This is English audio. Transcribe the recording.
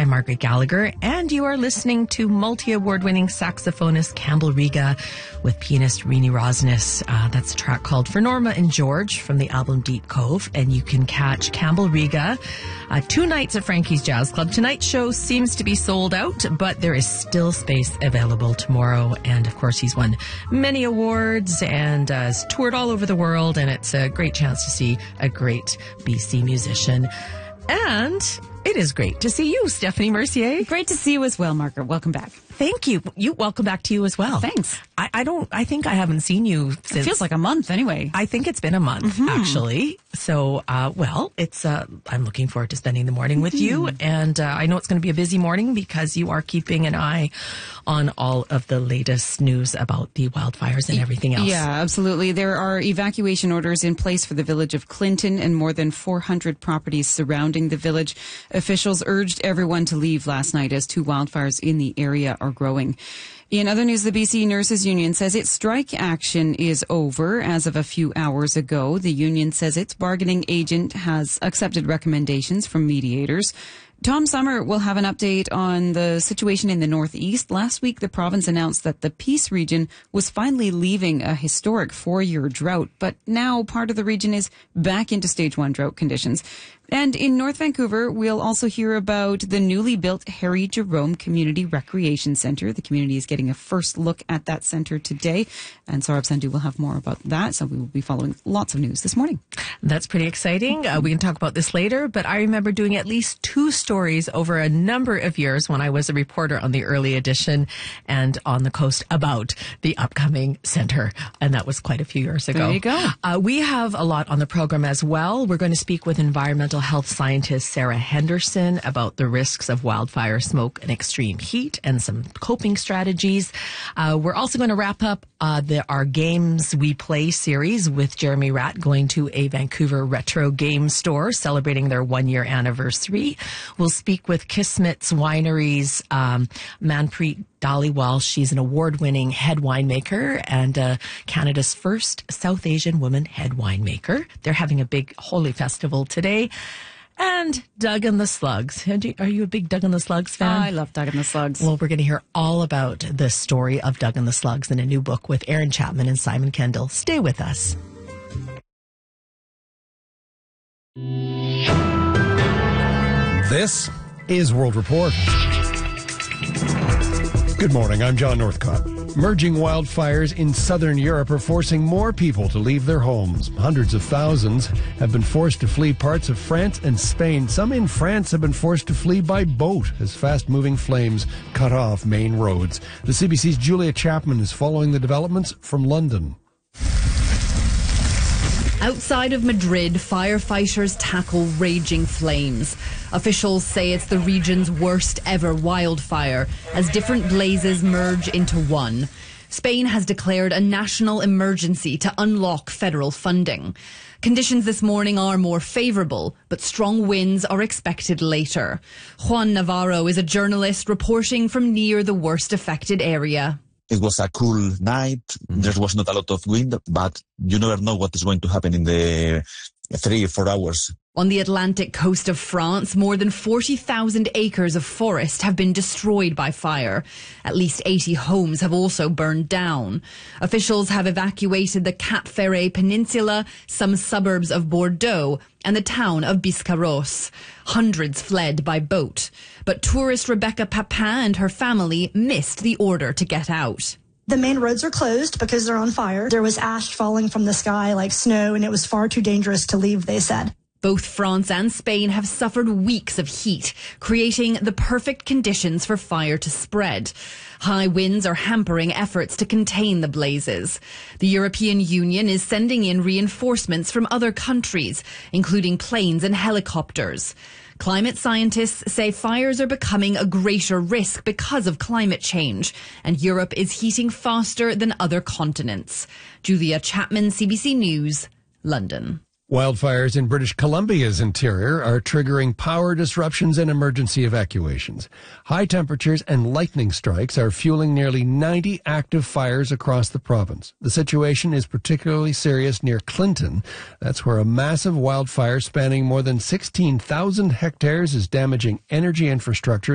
I'm Margaret Gallagher, and you are listening to multi-award-winning saxophonist Campbell Riga with pianist Rini Rosnes. That's a track called For Norma and George from the album Deep Cove, and you can catch Campbell Riga 2 nights at Frankie's Jazz Club. Tonight's show seems to be sold out, but there is still space available tomorrow, and of course he's won many awards and has toured all over the world, and it's a great chance to see a great BC musician. And it is great to see you, Stephanie Mercier. Great to see you as well, Margaret. Welcome back. Thank you. Welcome back to you as well. Thanks. I think I haven't seen you since. It feels like a month anyway. I think it's been a month, actually. So, it's, I'm looking forward to spending the morning with you. And I know it's going to be a busy morning because you are keeping an eye on all of the latest news about the wildfires and everything else. Yeah, absolutely. There are evacuation orders in place for the village of Clinton and more than 400 properties surrounding the village. Officials urged everyone to leave last night as 2 wildfires in the area are growing. In other news, the BC Nurses Union says its strike action is over as of a few hours ago. The union says its bargaining agent has accepted recommendations from mediators. Tom Summer will have an update on the situation in the Northeast. Last week, the province announced that the Peace region was finally leaving a historic 4-year drought, but now part of the region is back into stage 1 drought conditions. And in North Vancouver, we'll also hear about the newly built Harry Jerome Community Recreation Centre. The community is getting a first look at that centre today, and Saurabh Sandhu will have more about that. So we will be following lots of news this morning. That's pretty exciting. We can talk about this later, but I remember doing at least 2 stories over a number of years when I was a reporter on the Early Edition and on the coast about the upcoming centre, and that was quite a few years ago. There you go. We have a lot on the program as well. We're going to speak with environmental health scientist Sarah Henderson about the risks of wildfire smoke and extreme heat and some coping strategies. We're also going to wrap up our Games We Play series with Jeremy Ratt going to a Vancouver retro game store celebrating their 1-year anniversary. We'll speak with Kismet's Winery's Manpreet Dhaliwal. She's an award-winning head winemaker and Canada's first South Asian woman head winemaker. They're having a big Holi festival today. And Doug and the Slugs. Are you a big Doug and the Slugs fan? I love Doug and the Slugs. Well, we're going to hear all about the story of Doug and the Slugs in a new book with Aaron Chapman and Simon Kendall. Stay with us. This is World Report. Good morning, I'm John Northcott. Emerging wildfires in southern Europe are forcing more people to leave their homes. Hundreds of thousands have been forced to flee parts of France and Spain. Some in France have been forced to flee by boat as fast-moving flames cut off main roads. The CBC's Julia Chapman is following the developments from London. Outside of Madrid, firefighters tackle raging flames. Officials say it's the region's worst ever wildfire as different blazes merge into one. Spain has declared a national emergency to unlock federal funding. Conditions this morning are more favourable, but strong winds are expected later. Juan Navarro is a journalist reporting from near the worst affected area. It was a cool night. There was not a lot of wind, but you never know what is going to happen in the 3 or 4 hours. On the Atlantic coast of France, more than 40,000 acres of forest have been destroyed by fire. At least 80 homes have also burned down. Officials have evacuated the Cap Ferret Peninsula, some suburbs of Bordeaux, and the town of Biscarrosse. Hundreds fled by boat. But tourist Rebecca Papin and her family missed the order to get out. The main roads are closed because they're on fire. There was ash falling from the sky like snow, and it was far too dangerous to leave, they said. Both France and Spain have suffered weeks of heat, creating the perfect conditions for fire to spread. High winds are hampering efforts to contain the blazes. The European Union is sending in reinforcements from other countries, including planes and helicopters. Climate scientists say fires are becoming a greater risk because of climate change, and Europe is heating faster than other continents. Julia Chapman, CBC News, London. Wildfires in British Columbia's interior are triggering power disruptions and emergency evacuations. High temperatures and lightning strikes are fueling nearly 90 active fires across the province. The situation is particularly serious near Clinton. That's where a massive wildfire spanning more than 16,000 hectares is damaging energy infrastructure